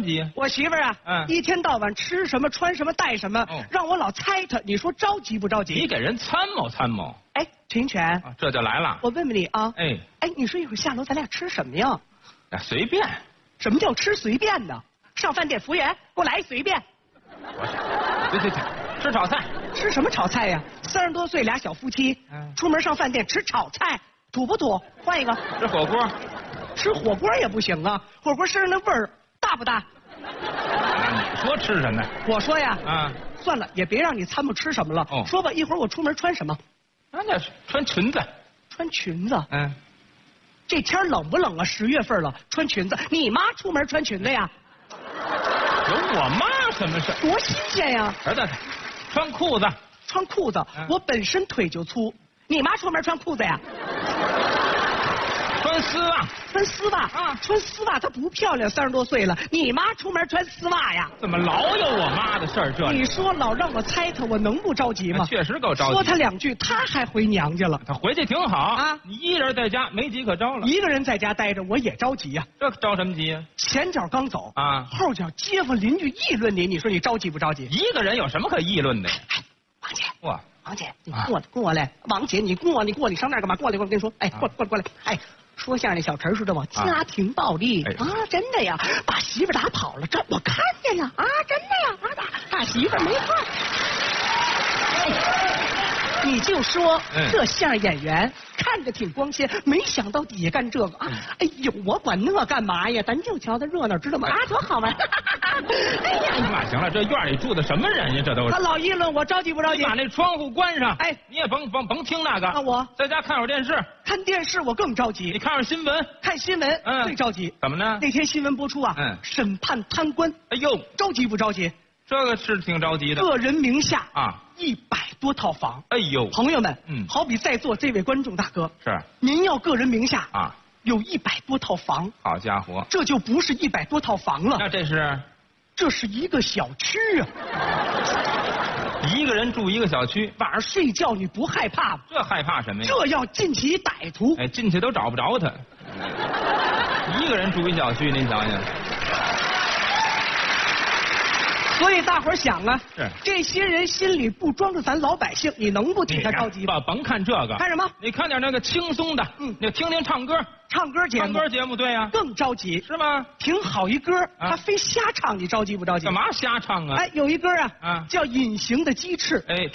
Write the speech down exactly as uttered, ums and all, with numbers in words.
急？ 我媳妇儿啊， 嗯， 一天到晚吃什么穿什么带什么，哦、让我老猜她。你说着急不着急？ 你给人参谋参谋。 哎，陈全、啊， 这就来了。 我问问你啊， 哎哎，你说一会儿下楼咱俩吃什么呀？ 啊，随便。 什么叫吃随便呢？上饭店服务员给我来一随便。 不是，对对对，吃炒菜。 吃什么炒菜呀？三十多岁俩小夫妻，嗯，出门上饭店吃炒菜，土不土？换一个。 吃火锅。 吃火锅也不行啊，火锅身上的味儿大不大？ 那你说吃什么？ 我说呀， 啊， 算了，也别让你参谋吃什么了。哦，说吧，一会儿我出门穿什么？ 那那穿裙子。 穿裙子？ 嗯。 这天冷不冷啊？十月份了，穿裙子。你妈出门穿裙子呀？ 有我妈什么事？ 多新鲜呀！ 儿子，穿裤子。 穿裤子，嗯、我本身腿就粗，你妈出门穿裤子呀？ 穿丝袜。 穿丝袜啊？穿丝袜她不漂亮，三十多岁了，你妈出门穿丝袜呀？ 怎么老有我妈的事儿？这你说老让我猜她，我能不着急吗？ 确实够着急。 说她两句，她还回娘家了。 她回去挺好啊，你一人在家没急可着了。 一个人在家待着，我也着急呀、 啊。这着什么急呀、啊？ 前脚刚走啊， 后脚街坊邻居议论你，你说你着急不着急？ 一个人有什么可议论的呀？ 哎，王姐， 哇， 王姐，你过来、啊、过来，王姐，你过你过，你上那儿干嘛？过来，过来，我跟你说，哎，过来过来过来，哎。说相声那小陈说的嘛，家庭暴力 啊, 啊，真的呀，把媳妇打跑了，这我看见了啊，真的呀，啊打打媳妇没错。哎，你就说、嗯、这相声演员看着挺光鲜，没想到底下干这个啊！哎呦，我管那干嘛呀？咱就瞧他热闹，知道吗？啊，多好玩！哎呀， 那行了，这院里住的什么人呀？这都是他老议论我着急不着急？ 你把那窗户关上， 哎， 你也甭甭甭听那个。 那我在家看会儿电视， 看电视我更着急。 你看会儿新闻， 看新闻嗯最着急。 怎么呢？ 那天新闻播出啊，嗯，审判贪官。 哎呦， 着急不着急？ 这个是挺着急的。 个人名下啊， 一百多套房。 哎呦， 朋友们， 嗯， 好比在座这位观众大哥， 是您要个人名下啊， 有一百多套房。 好家伙， 这就不是一百多套房了， 那这是， 这是一个小区啊。 一个人住一个小区， 晚上睡觉你不害怕吗？ 这害怕什么呀？ 这要进去一歹徒， 哎，进去都找不着他。一个人住一小区，您想想。 所以大伙儿想啊， 是这些人心里不装着咱老百姓，你能不替他着急吗？ 甭看这个， 看什么？ 你看点那个轻松的，嗯，你听听唱歌， 唱歌节目， 唱歌节目对呀、啊， 更着急是吗？ 挺好一歌， 啊、 他非瞎唱，你着急不着急？ 干嘛瞎唱啊？ 哎，有一歌啊， 啊， 叫《隐形的鸡翅》， 哎。